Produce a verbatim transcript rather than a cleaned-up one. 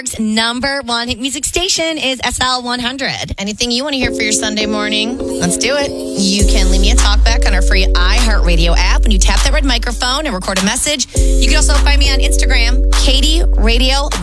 Number one hit music station is S L one hundred. Anything you want to hear for your Sunday morning, let's do it. You can leave me a talkback on our free iHeartRadio app. When you tap that red microphone and record a message, you can also find me on Instagram, Katie Radio